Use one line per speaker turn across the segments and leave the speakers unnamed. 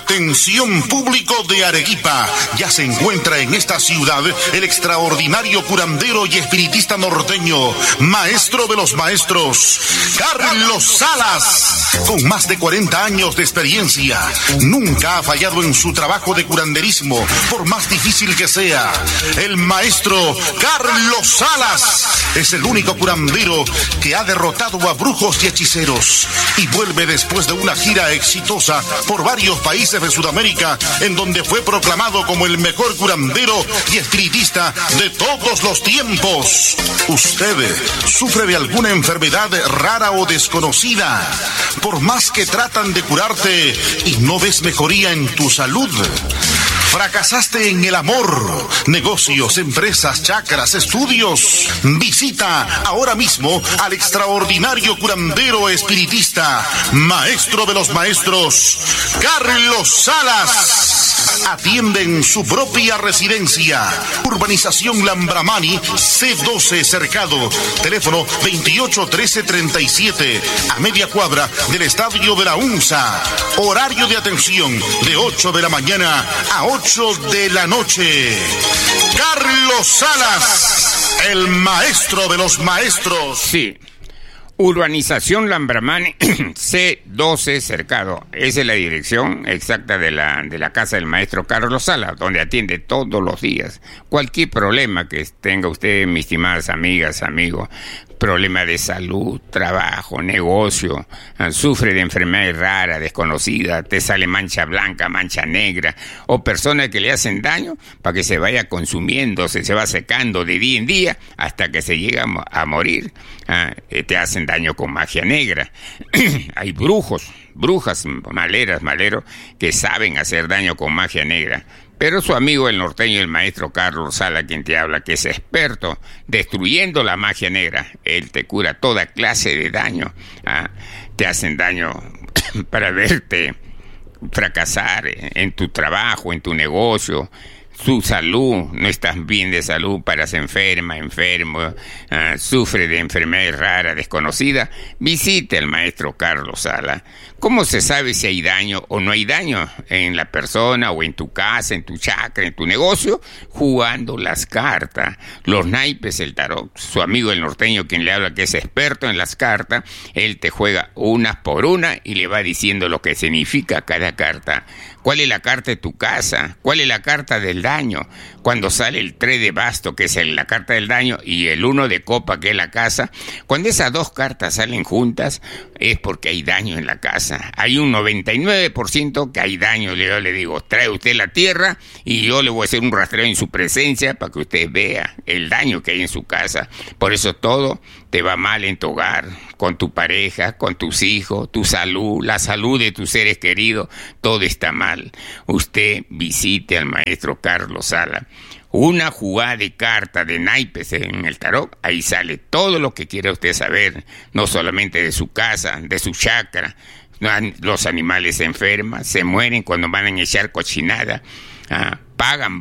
Atención público de Arequipa, ya se encuentra en esta ciudad el extraordinario curandero y espiritista norteño, maestro de los maestros, Carlos Salas. Con más de 40 años de experiencia, nunca ha fallado en su trabajo de curanderismo, por más difícil que sea. El maestro Carlos Salas es el único curandero que ha derrotado a brujos y hechiceros y vuelve después de una gira exitosa por varios países de Sudamérica, en donde fue proclamado como el mejor curandero y espiritista de todos los tiempos. ¿Usted sufre de alguna enfermedad rara o desconocida? Por más que tratan de curarte y no ves mejoría en tu salud. ¿Fracasaste en el amor, negocios, empresas, chakras, estudios? Visita ahora mismo al extraordinario curandero espiritista, maestro de los maestros, Carlos Salas. Atiende en su propia residencia. Urbanización Lambramani, C12 Cercado. Teléfono 281337, a media cuadra del Estadio de la UNSA. Horario de atención de 8 de la mañana a 8 de la noche. Carlos Salas, el maestro de los maestros.
Sí. Urbanización Lambramani, C12 Cercado. Esa es la dirección exacta de la casa del maestro Carlos Salas, donde atiende todos los días. Cualquier problema que tenga usted, mis estimadas amigas, amigos, problema de salud, trabajo, negocio, sufre de enfermedad rara, desconocida, te sale mancha blanca, mancha negra, o personas que le hacen daño para que se vaya consumiendo, se va secando de día en día hasta que se llega a morir. Te hacen daño con magia negra. Hay brujas, maleros, que saben hacer daño con magia negra. Pero su amigo el norteño, el maestro Carlos Salas, quien te habla, que es experto destruyendo la magia negra, él te cura toda clase de daño. Te hacen daño para verte fracasar en tu trabajo, en tu negocio. Su salud, no estás bien de salud, paras enfermo, sufre de enfermedad rara, desconocida, visite al maestro Carlos Salas. ¿Cómo se sabe si hay daño o no hay daño en la persona o en tu casa, en tu chakra, en tu negocio? Jugando las cartas, los naipes, el tarot. Su amigo el norteño, quien le habla, que es experto en las cartas, él te juega unas por una y le va diciendo lo que significa cada carta. ¿Cuál es la carta de tu casa? ¿Cuál es la carta del daño? Cuando sale el 3 de basto, que es la carta del daño, y el 1 de copa, que es la casa, cuando esas dos cartas salen juntas, es porque hay daño en la casa. Hay un 99% que hay daño. Yo le digo, trae usted la tierra y yo le voy a hacer un rastreo en su presencia para que usted vea el daño que hay en su casa. Por eso todo te va mal en tu hogar, con tu pareja, con tus hijos, tu salud, la salud de tus seres queridos, todo está mal. Usted visite al maestro Carlos Salas. Una jugada de carta de naipes en el tarot, ahí sale todo lo que quiera usted saber, no solamente de su casa, de su chakra. Los animales se enferman, se mueren cuando van a echar cochinada. Pagan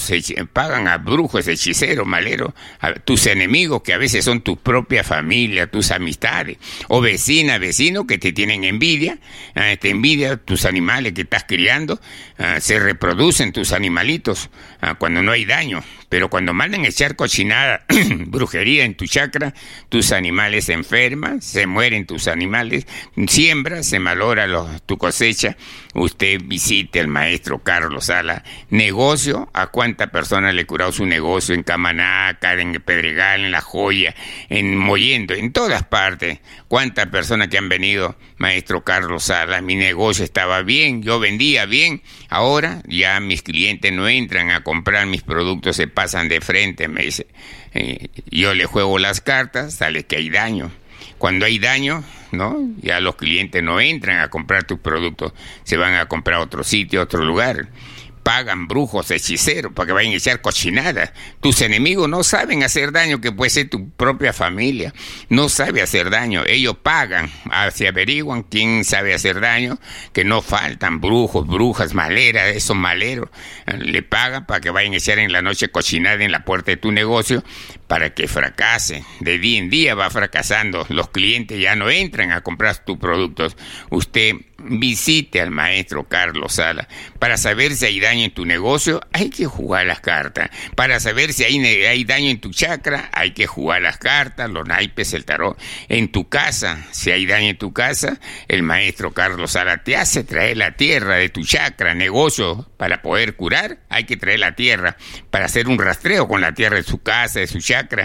a brujos, hechiceros, maleros, a tus enemigos, que a veces son tu propia familia, tus amistades, o vecinos que te tienen envidia, te envidia tus animales que estás criando, se reproducen tus animalitos cuando no hay daño, pero cuando mandan a echar cochinada, brujería en tu chakra, tus animales se enferman, se mueren tus animales, siembra, se malora tu cosecha. Usted visite al maestro Carlos Salas. Negocio, ¿a cuánta persona le he curado su negocio? En Camanaca, en Pedregal, en La Joya, en Mollendo, en todas partes. ¿Cuántas personas que han venido, maestro Carlos Salas? Mi negocio estaba bien, yo vendía bien. Ahora ya mis clientes no entran a comprar mis productos, se pasan de frente, me dice. Yo le juego las cartas, sale que hay daño. Cuando hay daño, ¿no? Ya los clientes no entran a comprar tus productos, se van a comprar a otro sitio, a otro lugar. Pagan brujos, hechiceros, para que vayan a echar cochinadas. Tus enemigos no saben hacer daño, que puede ser tu propia familia. No sabe hacer daño. Ellos pagan, se averiguan quién sabe hacer daño, que no faltan brujos, brujas, maleras, esos maleros. Le pagan para que vayan a echar en la noche cochinada en la puerta de tu negocio, para que fracase. De día en día va fracasando. Los clientes ya no entran a comprar tus productos. Usted visite al maestro Carlos Sala. Para saber si hay daño en tu negocio, hay que jugar las cartas. Para saber si hay daño en tu chakra, hay que jugar las cartas, los naipes, el tarot. En tu casa, si hay daño en tu casa, el maestro Carlos Sala te hace traer la tierra de tu chakra, negocio. Para poder curar, hay que traer la tierra. Para hacer un rastreo con la tierra de su casa, de su chakra,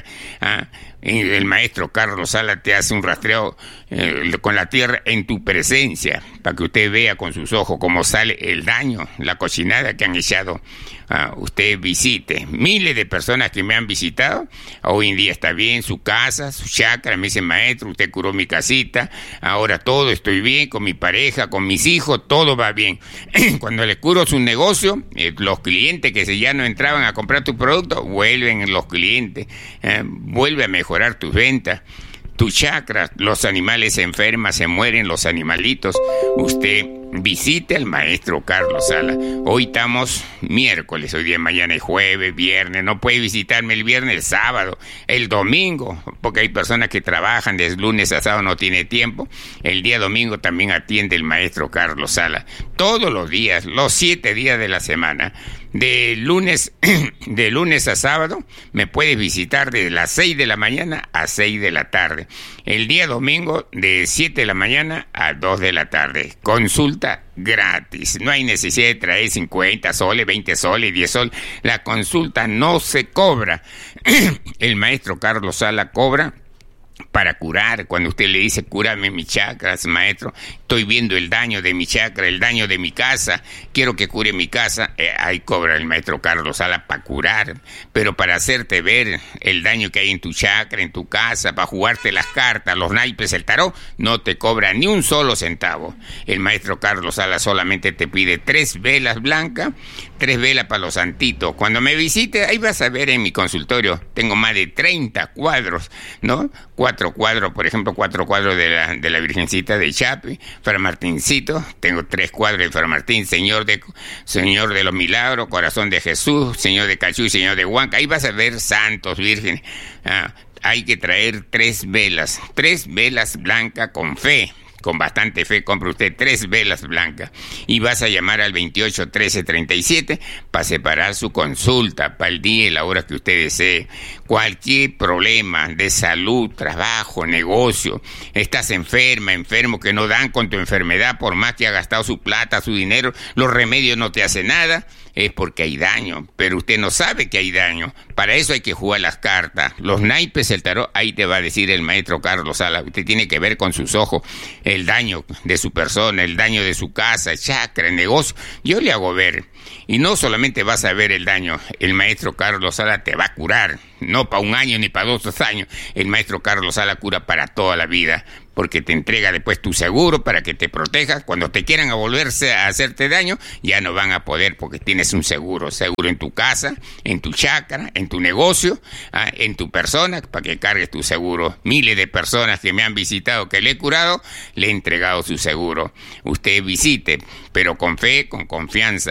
el maestro Carlos Sala te hace un rastreo con la tierra en tu presencia, para que usted vea con sus ojos cómo sale el daño, la cochinada que han echado. Usted visite. Miles de personas que me han visitado, hoy en día está bien, su casa, su chakra, me dicen, maestro, usted curó mi casita, ahora todo estoy bien, con mi pareja, con mis hijos, todo va bien. Cuando le curo su negocio, los clientes que ya no entraban a comprar tu producto, vuelven los clientes, vuelve a mejorar tus ventas. Tu chakra, los animales se enferman, se mueren los animalitos. Usted visite al maestro Carlos Sala. Hoy estamos miércoles, hoy día, mañana es jueves, viernes. No puede visitarme el viernes, el sábado, el domingo, porque hay personas que trabajan desde lunes a sábado, no tiene tiempo. El día domingo también atiende el maestro Carlos Sala. Todos los días, los 7 días de la semana. De lunes a sábado me puedes visitar de las 6 de la mañana a 6 de la tarde. El día domingo de 7 de la mañana a 2 de la tarde. Consulta gratis. No hay necesidad de traer 50 soles, 20 soles, 10 soles. La consulta no se cobra. El maestro Carlos Sala cobra para curar. Cuando usted le dice, cúrame mis chakras, maestro, estoy viendo el daño de mi chakra, el daño de mi casa, quiero que cure mi casa, ahí cobra el maestro Carlos Sala para curar, pero para hacerte ver el daño que hay en tu chakra, en tu casa, para jugarte las cartas, los naipes, el tarot, no te cobra ni un solo centavo. El maestro Carlos Sala solamente te pide 3 velas blancas, 3 velas para los santitos. Cuando me visite, ahí vas a ver en mi consultorio, tengo más de 30 cuadros, ¿no? 4 cuadros, por ejemplo, 4 cuadros de la Virgencita de Chapi, Fray Martincito, tengo 3 cuadros de Fray Martín, Señor de los Milagros, Corazón de Jesús, Señor de Cachú y Señor de Huanca. Ahí vas a ver santos, vírgenes. Hay que traer 3 velas blancas con fe. Con bastante fe, compre usted 3 velas blancas y vas a llamar al 28 13 37 para separar su consulta para el día y la hora que usted desee. Cualquier problema de salud, trabajo, negocio, estás enfermo que no dan con tu enfermedad, por más que ha gastado su plata, su dinero, los remedios no te hacen nada, es porque hay daño, pero usted no sabe que hay daño. Para eso hay que jugar las cartas, los naipes, el tarot. Ahí te va a decir el maestro Carlos Sala. Usted tiene que ver con sus ojos el daño de su persona, el daño de su casa, el chakra, el negocio. Yo le hago ver. Y no solamente vas a ver el daño, el maestro Carlos Sala te va a curar, no para 1 año ni para 2 años. El maestro Carlos Sala cura para toda la vida, porque te entrega después tu seguro para que te protejas. Cuando te quieran volverse a hacerte daño, ya no van a poder, porque tienes un seguro en tu casa, en tu chakra, en tu negocio, en tu persona, para que cargues tu seguro. Miles de personas que me han visitado, que le he curado, le he entregado su seguro. Usted visite, pero con fe, con confianza.